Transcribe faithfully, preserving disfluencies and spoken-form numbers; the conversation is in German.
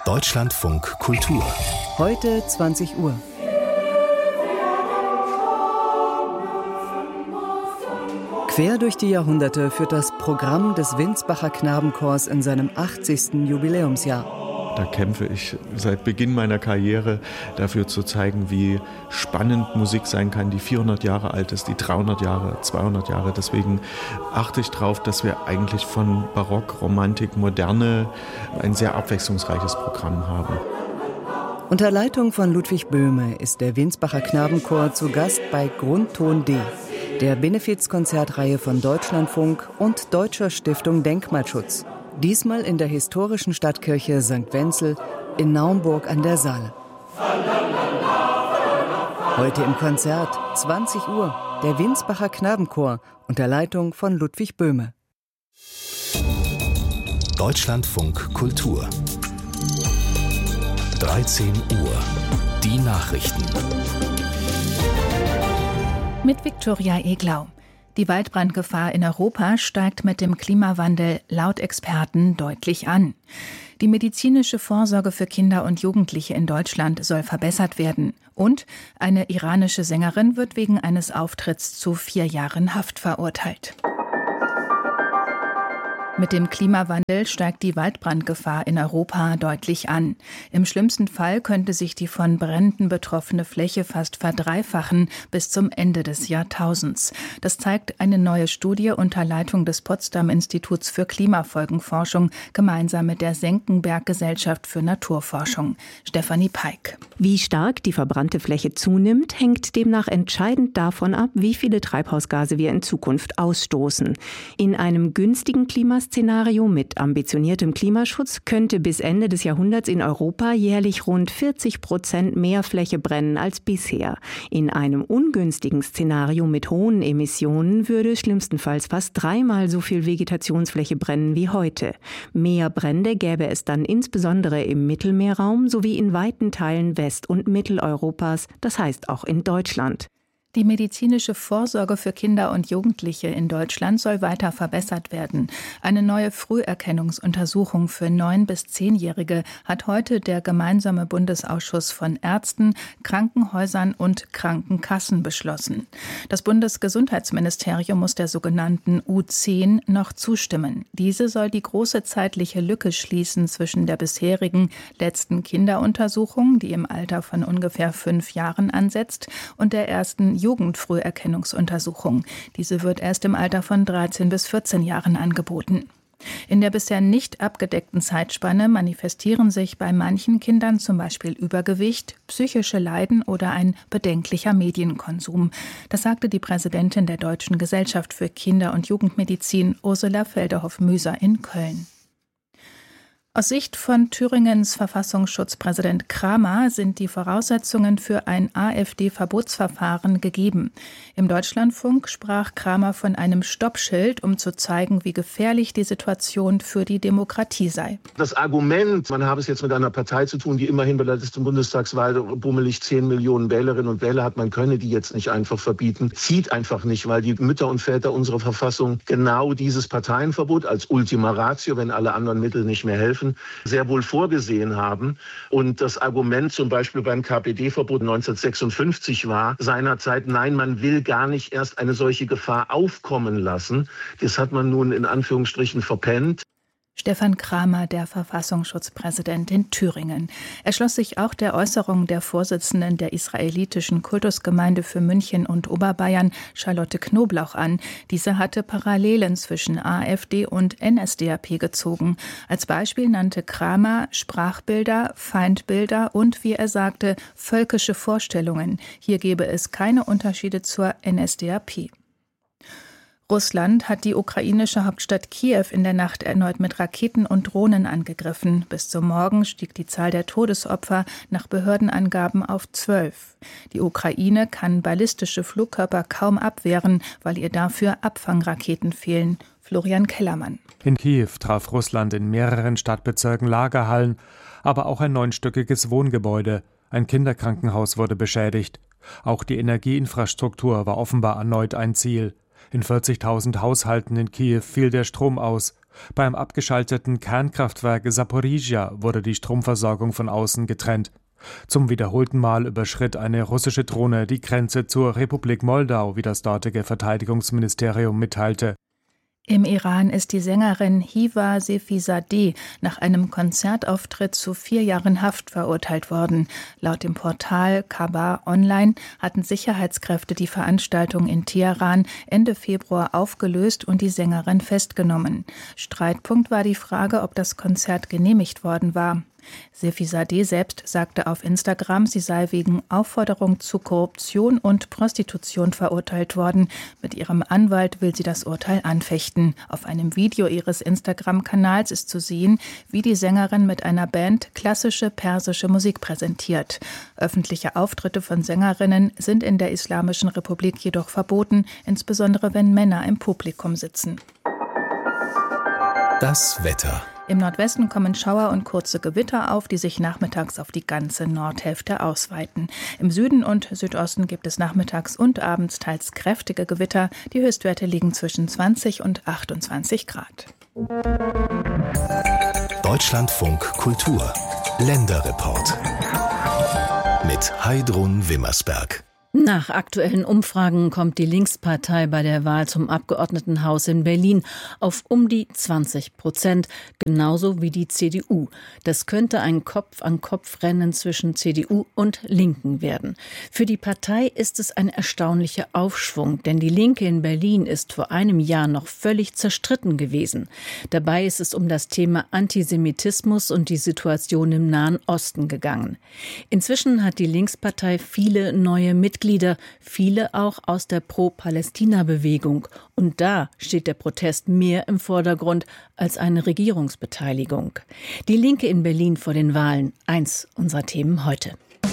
Deutschlandfunk Kultur. Heute zwanzig Uhr. Quer durch die Jahrhunderte führt das Programm des Winsbacher Knabenchors in seinem achtzigsten Jubiläumsjahr. Da kämpfe ich seit Beginn meiner Karriere dafür zu zeigen, wie spannend Musik sein kann, die vierhundert Jahre alt ist, die dreihundert Jahre, zweihundert Jahre. Deswegen achte ich darauf, dass wir eigentlich von Barock, Romantik, Moderne ein sehr abwechslungsreiches Programm haben. Unter Leitung von Ludwig Böhme ist der Winsbacher Knabenchor zu Gast bei Grundton D, der Benefizkonzertreihe von Deutschlandfunk und Deutscher Stiftung Denkmalschutz. Diesmal in der historischen Stadtkirche Sankt Wenzel in Naumburg an der Saale. Heute im Konzert, zwanzig Uhr, der Winsbacher Knabenchor unter Leitung von Ludwig Böhme. Deutschlandfunk Kultur. dreizehn Uhr. Die Nachrichten. Mit Viktoria Eglau. Die Waldbrandgefahr in Europa steigt mit dem Klimawandel laut Experten deutlich an. Die medizinische Vorsorge für Kinder und Jugendliche in Deutschland soll verbessert werden. Und eine iranische Sängerin wird wegen eines Auftritts zu vier Jahren Haft verurteilt. Mit dem Klimawandel steigt die Waldbrandgefahr in Europa deutlich an. Im schlimmsten Fall könnte sich die von Bränden betroffene Fläche fast verdreifachen bis zum Ende des Jahrtausends. Das zeigt eine neue Studie unter Leitung des Potsdam-Instituts für Klimafolgenforschung gemeinsam mit der Senckenberg-Gesellschaft für Naturforschung. Stefanie Peik. Wie stark die verbrannte Fläche zunimmt, hängt demnach entscheidend davon ab, wie viele Treibhausgase wir in Zukunft ausstoßen. In einem günstigen Klimaszenario Szenario mit ambitioniertem Klimaschutz könnte bis Ende des Jahrhunderts in Europa jährlich rund vierzig Prozent mehr Fläche brennen als bisher. In einem ungünstigen Szenario mit hohen Emissionen würde schlimmstenfalls fast dreimal so viel Vegetationsfläche brennen wie heute. Mehr Brände gäbe es dann insbesondere im Mittelmeerraum sowie in weiten Teilen West- und Mitteleuropas, das heißt auch in Deutschland. Die medizinische Vorsorge für Kinder und Jugendliche in Deutschland soll weiter verbessert werden. Eine neue Früherkennungsuntersuchung für neun- bis zehnjährige hat heute der gemeinsame Bundesausschuss von Ärzten, Krankenhäusern und Krankenkassen beschlossen. Das Bundesgesundheitsministerium muss der sogenannten U zehn noch zustimmen. Diese soll die große zeitliche Lücke schließen zwischen der bisherigen letzten Kinderuntersuchung, die im Alter von ungefähr fünf Jahren ansetzt, und der ersten Jugendfrüherkennungsuntersuchung. Diese wird erst im Alter von dreizehn bis vierzehn Jahren angeboten. In der bisher nicht abgedeckten Zeitspanne manifestieren sich bei manchen Kindern zum Beispiel Übergewicht, psychische Leiden oder ein bedenklicher Medienkonsum. Das sagte die Präsidentin der Deutschen Gesellschaft für Kinder- und Jugendmedizin, Ursula Felderhoff-Müser, in Köln. Aus Sicht von Thüringens Verfassungsschutzpräsident Kramer sind die Voraussetzungen für ein AfD-Verbotsverfahren gegeben. Im Deutschlandfunk sprach Kramer von einem Stoppschild, um zu zeigen, wie gefährlich die Situation für die Demokratie sei. Das Argument, man habe es jetzt mit einer Partei zu tun, die immerhin bei der letzten Bundestagswahl bummelig zehn Millionen Wählerinnen und Wähler hat, man könne die jetzt nicht einfach verbieten, zieht einfach nicht, weil die Mütter und Väter unserer Verfassung genau dieses Parteienverbot als Ultima Ratio, wenn alle anderen Mittel nicht mehr helfen, sehr wohl vorgesehen haben. Und das Argument zum Beispiel beim K P D-Verbot neunzehnhundertsechsundfünfzig war seinerzeit, nein, man will gar nicht erst eine solche Gefahr aufkommen lassen. Das hat man nun in Anführungsstrichen verpennt. Stefan Kramer, der Verfassungsschutzpräsident in Thüringen. Er schloss sich auch der Äußerung der Vorsitzenden der israelitischen Kultusgemeinde für München und Oberbayern, Charlotte Knoblauch, an. Diese hatte Parallelen zwischen AfD und N S D A P gezogen. Als Beispiel nannte Kramer Sprachbilder, Feindbilder und, wie er sagte, völkische Vorstellungen. Hier gebe es keine Unterschiede zur N S D A P. Russland hat die ukrainische Hauptstadt Kiew in der Nacht erneut mit Raketen und Drohnen angegriffen. Bis zum Morgen stieg die Zahl der Todesopfer nach Behördenangaben auf zwölf. Die Ukraine kann ballistische Flugkörper kaum abwehren, weil ihr dafür Abfangraketen fehlen. Florian Kellermann. In Kiew traf Russland in mehreren Stadtbezirken Lagerhallen, aber auch ein neunstöckiges Wohngebäude. Ein Kinderkrankenhaus wurde beschädigt. Auch die Energieinfrastruktur war offenbar erneut ein Ziel. In vierzigtausend Haushalten in Kiew fiel der Strom aus. Beim abgeschalteten Kernkraftwerk Saporizhia wurde die Stromversorgung von außen getrennt. Zum wiederholten Mal überschritt eine russische Drohne die Grenze zur Republik Moldau, wie das dortige Verteidigungsministerium mitteilte. Im Iran ist die Sängerin Hiva Sefizadeh nach einem Konzertauftritt zu vier Jahren Haft verurteilt worden. Laut dem Portal Khabar Online hatten Sicherheitskräfte die Veranstaltung in Teheran Ende Februar aufgelöst und die Sängerin festgenommen. Streitpunkt war die Frage, ob das Konzert genehmigt worden war. Sefizadeh selbst sagte auf Instagram, sie sei wegen Aufforderung zu Korruption und Prostitution verurteilt worden. Mit ihrem Anwalt will sie das Urteil anfechten. Auf einem Video ihres Instagram-Kanals ist zu sehen, wie die Sängerin mit einer Band klassische persische Musik präsentiert. Öffentliche Auftritte von Sängerinnen sind in der Islamischen Republik jedoch verboten, insbesondere wenn Männer im Publikum sitzen. Das Wetter. Im Nordwesten kommen Schauer und kurze Gewitter auf, die sich nachmittags auf die ganze Nordhälfte ausweiten. Im Süden und Südosten gibt es nachmittags und abends teils kräftige Gewitter. Die Höchstwerte liegen zwischen zwanzig und achtundzwanzig Grad. Deutschlandfunk Kultur. Länderreport. Mit Heidrun Wimmersberg. Nach aktuellen Umfragen kommt die Linkspartei bei der Wahl zum Abgeordnetenhaus in Berlin auf um die zwanzig Prozent, genauso wie die C D U. Das könnte ein Kopf-an-Kopf-Rennen zwischen C D U und Linken werden. Für die Partei ist es ein erstaunlicher Aufschwung, denn die Linke in Berlin ist vor einem Jahr noch völlig zerstritten gewesen. Dabei ist es um das Thema Antisemitismus und die Situation im Nahen Osten gegangen. Inzwischen hat die Linkspartei viele neue Mitglieder, viele auch aus der Pro-Palästina-Bewegung. Und da steht der Protest mehr im Vordergrund als eine Regierungsbeteiligung. Die Linke in Berlin vor den Wahlen, eins unserer Themen heute.